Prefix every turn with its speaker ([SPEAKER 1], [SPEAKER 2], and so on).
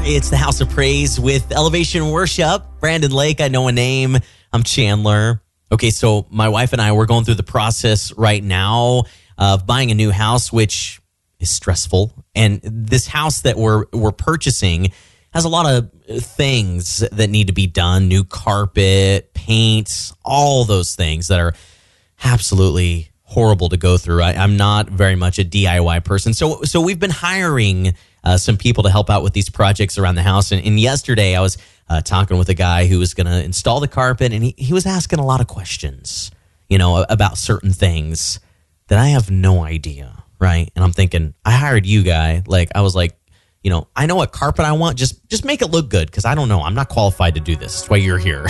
[SPEAKER 1] It's the House of Praise with Elevation Worship. Brandon Lake, I know a name. I'm Chandler. Okay, so my wife and I, we're going through the process right now of buying a new house, which is stressful. And this house that we're purchasing has a lot of things that need to be done. New carpet, paint, all those things that are absolutely horrible to go through. I'm not very much a DIY person. So we've been hiring some people to help out with these projects around the house. And yesterday I was talking with a guy who was going to install the carpet, and he was asking a lot of questions, about certain things that I have no idea, right? And I'm thinking, I hired you, guy. I was like, I know what carpet I want. Just make it look good, because I don't know. I'm not qualified to do this. That's why you're here.